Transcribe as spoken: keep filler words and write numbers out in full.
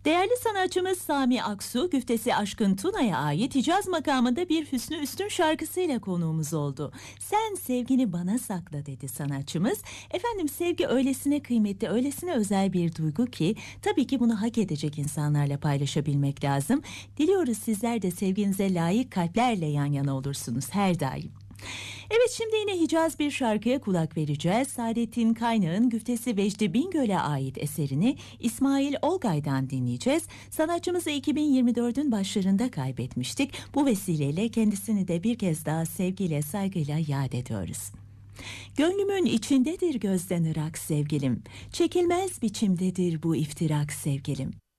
Değerli sanatçımız Sami Aksu, güftesi Aşkın Tuna'ya ait Hicaz makamında bir Hüsnü Üstün şarkısıyla konuğumuz oldu. Sen sevgini bana sakla dedi sanatçımız. Efendim, sevgi öylesine kıymetli, öylesine özel bir duygu ki tabii ki bunu hak edecek insanlarla paylaşabilmek lazım. Diliyoruz sizler de sevginize layık kalplerle yan yana olursunuz her daim. Evet, şimdi yine Hicaz bir şarkıya kulak vereceğiz. Saadettin Kaynağ'ın güftesi Vecdi Bingöl'e ait eserini İsmail Olgay'dan dinleyeceğiz. Sanatçımızı iki bin yirmi dördün başlarında kaybetmiştik. Bu vesileyle kendisini de bir kez daha sevgiyle, saygıyla yad ediyoruz. Gönlümün içindedir gözden ırak sevgilim, çekilmez biçimdedir bu iftirak sevgilim.